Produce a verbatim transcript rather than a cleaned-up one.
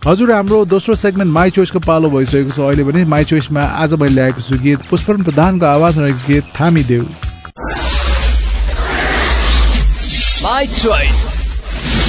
हजुर हाम्रो दोस्रो सेगमेन्ट माई चोइसको पालो भइसकेको छ अहिले पनि। माई चोइसमा आज मैले ल्याएको छु गीत पुष्पन प्रधानको आवाजमा रहेको गीत थामिदेऊ। My choice